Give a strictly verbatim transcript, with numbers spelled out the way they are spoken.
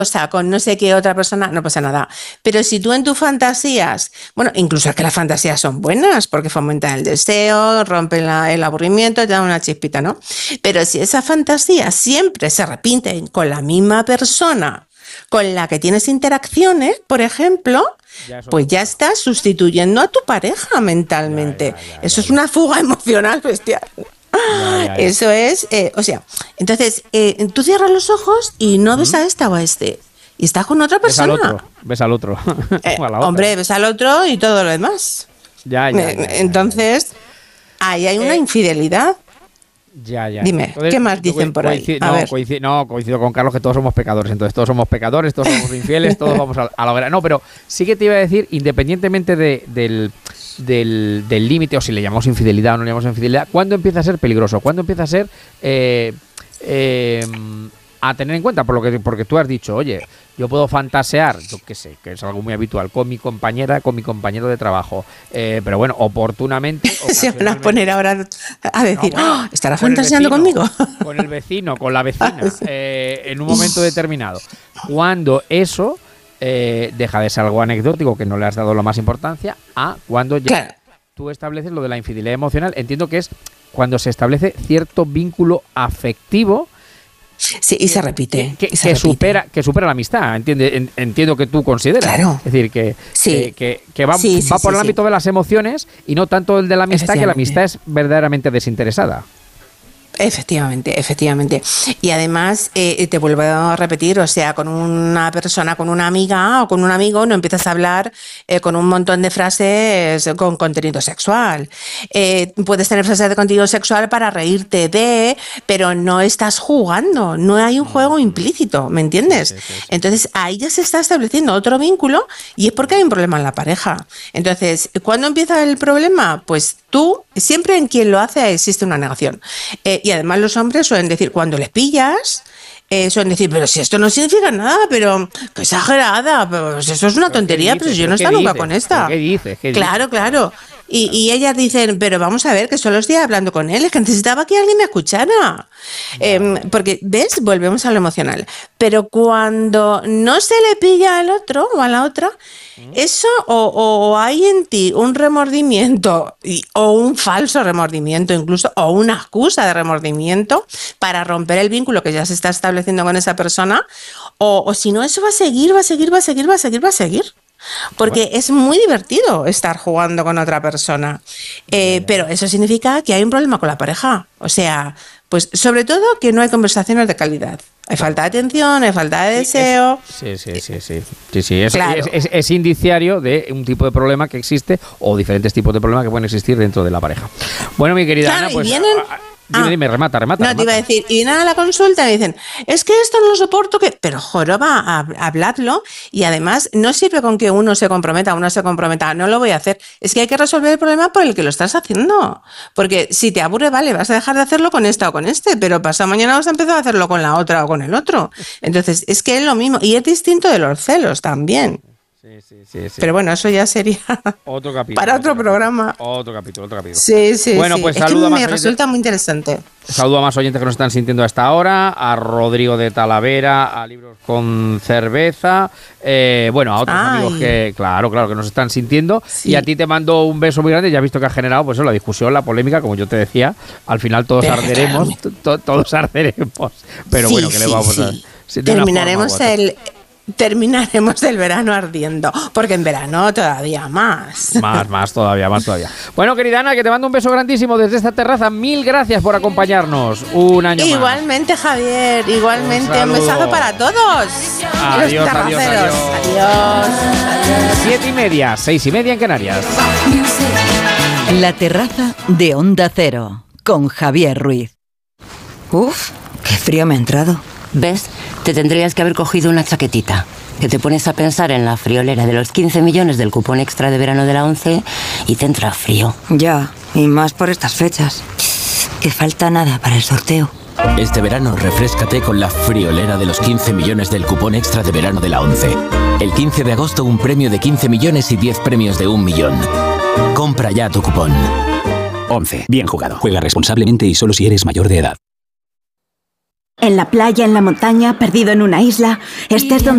o sea, con no sé qué otra persona, no pasa nada. Pero si tú en tus fantasías, bueno, incluso es que las fantasías son buenas porque fomentan el deseo, rompen la, el aburrimiento, te dan una chispita, ¿no? Pero si esas fantasías siempre se repiten con la misma persona con la que tienes interacciones, por ejemplo, ya pues ya estás sustituyendo a tu pareja mentalmente. Ya, ya, ya, Eso ya, ya. es una fuga emocional bestial. Ya, ya, ya. Eso es, eh, o sea, entonces eh, tú cierras los ojos y no ves a esta o a este. Y estás con otra persona. Ves al otro. Ves al otro. eh, hombre, ves al otro y todo lo demás. Ya, ya, ya, ya, entonces, ya, ya. ahí hay una eh, infidelidad. Ya, ya. Dime, entonces, ¿qué más dicen por ahí? A no, ver. Coincido, no, coincido con Carlos que todos somos pecadores. Entonces, todos somos pecadores, todos somos infieles, todos vamos a, a la hoguera. No, pero sí que te iba a decir, independientemente de, del del del límite, o si le llamamos infidelidad o no le llamamos infidelidad, ¿cuándo empieza a ser peligroso? ¿Cuándo empieza a ser eh, eh, a tener en cuenta? Por lo que porque tú has dicho, oye, yo puedo fantasear, yo qué sé, que es algo muy habitual, con mi compañera, con mi compañero de trabajo, eh, pero bueno, oportunamente... Se van a poner ahora a decir, no, bueno, oh, ¿estará con fantaseando vecino, conmigo? Con el vecino, con la vecina, eh, en un momento determinado. Cuando eso eh, deja de ser algo anecdótico, que no le has dado la más importancia, a cuando ya claro. tú estableces lo de la infidelidad emocional, entiendo que es cuando se establece cierto vínculo afectivo. Sí, y se repite. Que, que, y se que repite. supera que supera la amistad, entiende, en, entiendo que tú consideras. Claro. Es decir, que, sí. que, que, que va, sí, sí, va por sí, el ámbito sí. de las emociones y no tanto el de la amistad, que la amistad es verdaderamente desinteresada. Efectivamente, efectivamente. Y además, eh, te vuelvo a repetir, o sea, con una persona, con una amiga o con un amigo, no empiezas a hablar eh, con un montón de frases con contenido sexual. Eh, puedes tener frases de contenido sexual para reírte de, pero no estás jugando, no hay un juego implícito, ¿me entiendes? Sí, sí, sí, sí. Entonces, ahí ya se está estableciendo otro vínculo y es porque hay un problema en la pareja. Entonces, ¿cuándo empieza el problema? Pues tú, siempre en quien lo hace existe una negación. Eh, y además los hombres suelen decir, cuando les pillas, eh, suelen decir, pero si esto no significa nada, pero qué exagerada, pues eso es una ¿Pero tontería, pero si yo no he estado nunca con esta. ¿Qué dices? ¿Qué claro, dices? claro. Y, y ellas dicen, pero vamos a ver, que solo estoy hablando con él, es que necesitaba que alguien me escuchara. Eh, porque, ¿ves? Volvemos a lo emocional. Pero cuando no se le pilla al otro o a la otra, eso o, o hay en ti un remordimiento y, o un falso remordimiento incluso, o una excusa de remordimiento para romper el vínculo que ya se está estableciendo con esa persona, o, o si no, eso va a seguir, va a seguir, va a seguir, va a seguir, va a seguir. Porque bueno. es muy divertido estar jugando con otra persona, eh, pero eso significa que hay un problema con la pareja. O sea, pues sobre todo que no hay conversaciones de calidad. Hay falta de atención, hay falta de deseo. Sí, sí, sí, sí, sí, sí. Es, claro. es, es, es indiciario de un tipo de problema que existe o diferentes tipos de problemas que pueden existir dentro de la pareja. Bueno, mi querida claro, Ana, pues... y vienen... Dime, ah, dime, remata, remata. No, remata. Te iba a decir, y vienen a la consulta y me dicen, es que esto no lo soporto, que pero joroba, habladlo, y además no sirve con que uno se comprometa, uno se comprometa, no lo voy a hacer, es que hay que resolver el problema por el que lo estás haciendo, porque si te aburre, vale, vas a dejar de hacerlo con esta o con este, pero pasado mañana vas a empezar a hacerlo con la otra o con el otro, entonces es que es lo mismo, y es distinto de los celos también. Sí, sí, sí, sí. Pero bueno, eso ya sería otro capítulo, para otro, otro programa. Capítulo, otro capítulo, otro capítulo. Sí, sí, bueno, sí. Pues es saludo que a me más resulta oyentes, muy interesante. Saludo a más oyentes que nos están sintiendo hasta ahora, a Rodrigo de Talavera, a Libros con Cerveza, eh, bueno, a otros Ay. amigos que, claro, claro, que nos están sintiendo. Sí. Y a ti te mando un beso muy grande. Ya has visto que ha generado pues eso, la discusión, la polémica, como yo te decía. Al final todos Pero, arderemos, to, todos arderemos. Pero sí, bueno, que sí, le vamos sí. a... Si Terminaremos el... Terminaremos el verano ardiendo, porque en verano todavía más. Más, más todavía, más todavía. Bueno, querida Ana, que te mando un beso grandísimo desde esta terraza. Mil gracias por acompañarnos un año igualmente, más. Javier, igualmente. Un, un besazo para todos. Adiós, adiós, adiós. Adiós, adiós. Siete y media, seis y media en Canarias. La terraza de Onda Cero, con Javier Ruiz. Uf, qué frío me ha entrado. ¿Ves? Te tendrías que haber cogido una chaquetita. Que te pones a pensar en la friolera de los quince millones del cupón extra de verano de la ONCE y te entra frío. Ya, y más por estas fechas. Que falta nada para el sorteo. Este verano refréscate con la friolera de los quince millones del cupón extra de verano de la ONCE. El quince de agosto un premio de quince millones y diez premios de un millón. Compra ya tu cupón. ONCE. Bien jugado. Juega responsablemente y solo si eres mayor de edad. En la playa, en la montaña, perdido en una isla, estés donde